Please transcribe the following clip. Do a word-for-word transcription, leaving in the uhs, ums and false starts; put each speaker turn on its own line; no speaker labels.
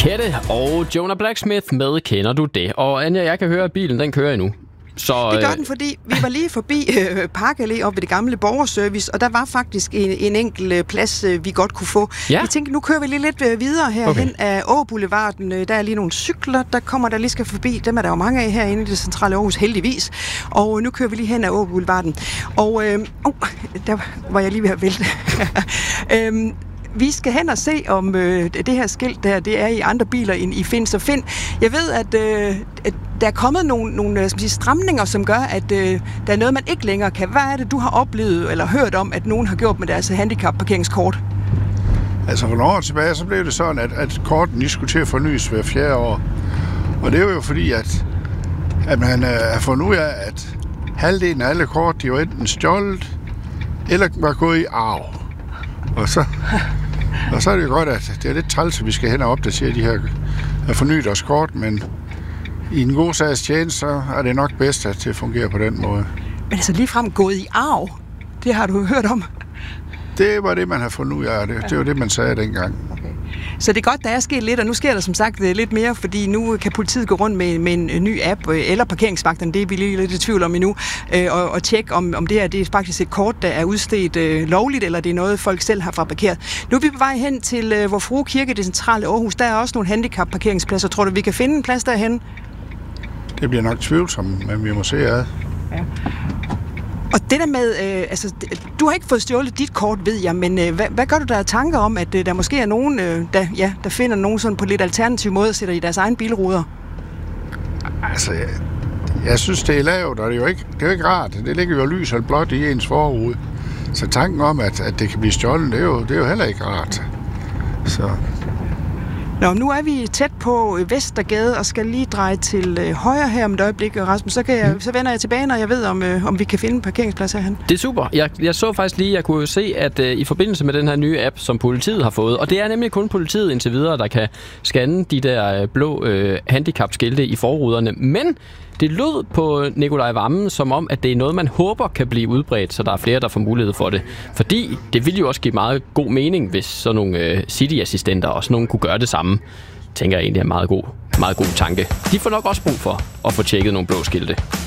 Kette og Jonah Blacksmith med Kender du det? Og Anja, jeg kan høre, at bilen den kører endnu. Så,
det gør den, fordi vi var lige forbi øh, Park Allé oppe ved det gamle borgerservice, og der var faktisk en, en enkelt øh, plads, øh, vi godt kunne få.
Ja.
Vi tænkte, nu kører vi lige lidt øh, videre her okay. hen af Åboulevarden. Øh, der er lige nogle cykler, der kommer der lige skal forbi. Dem er der jo mange af herinde i det centrale Aarhus, heldigvis. Og øh, nu kører vi lige hen af Åboulevarden. Og øh, oh, der var jeg lige ved at vælte. øhm, Vi skal hen og se, om øh, det her skilt der, det er i andre biler end i Find. Så Find, jeg ved, at, øh, at der er kommet nogle, nogle skal man sige, stramninger, som gør, at øh, der er noget, man ikke længere kan. Hvad er det, du har oplevet eller hørt om, at nogen har gjort med deres handicap-parkeringskort?
Altså for nogle år tilbage, så blev det sådan, at, at korten de skulle til at fornyes hver fjerde år. Og det er jo fordi, at, at man øh, har fundet ud af, at halvdelen af alle kort, de var enten stjålet, eller var gået i arv. Og så... Og så er det jo godt, at det er lidt træls, at vi skal hen og opdatere de her at forny deres kort, men i en god sags tjeneste, så er det nok bedst, at det fungerer på den måde.
Men altså ligefrem gået i arv, det har du hørt om?
Det var det, man har fundet ud af. Det, ja. det var det, man sagde dengang.
Okay. Så det er godt, der er sket lidt, og nu sker der som sagt lidt mere, fordi nu kan politiet gå rundt med, med en ny app, eller parkeringsvagterne, det er vi lige lidt i tvivl om endnu, og, og tjekke, om, om det her det er faktisk et kort, der er udstedt øh, lovligt, eller det er noget, folk selv har fabrikeret. Nu er vi på vej hen til øh, Vor Frue Kirke, det centrale Aarhus. Der er også nogle handicap-parkeringspladser. Tror du, vi kan finde en plads derhen?
Det bliver nok tvivlsomt, men vi må se ad.
Ja. Og det der med, øh, altså, du har ikke fået stjålet dit kort, ved jeg, men øh, hvad, hvad gør du der tanker om, at øh, der måske er nogen, øh, der, ja, der finder nogen sådan på lidt alternativ måde og sætter i deres egen bilruder?
Altså, jeg, jeg synes, det er lavt, og det er jo ikke, det er jo ikke rart. Det ligger jo lys og blåt i ens forrude. Så tanken om, at, at det kan blive stjålet, det er jo, det er jo heller ikke rart. Så...
Nå, nu er vi tæt på Vestergade og skal lige dreje til øh, højre her om et øjeblik, Rasmus. Så, kan jeg, mm. så vender jeg tilbage, når jeg ved, om, øh, om vi kan finde en parkeringsplads herhen.
Det er super. Jeg, jeg så faktisk lige, jeg kunne jo se, at øh, i forbindelse med den her nye app, som politiet har fået, og det er nemlig kun politiet indtil videre, der kan scanne de der øh, blå øh, handicapskilte i forruderne. Men det lød på Nikolaj Wammen som om, at det er noget, man håber kan blive udbredt, så der er flere, der får mulighed for det. Fordi det ville jo også give meget god mening, hvis sådan nogle øh, city-assistenter og sådan nogle kunne gøre det samme. Tænker jeg egentlig er en meget god, meget god tanke. De får nok også brug for at få tjekket nogle blå skilte.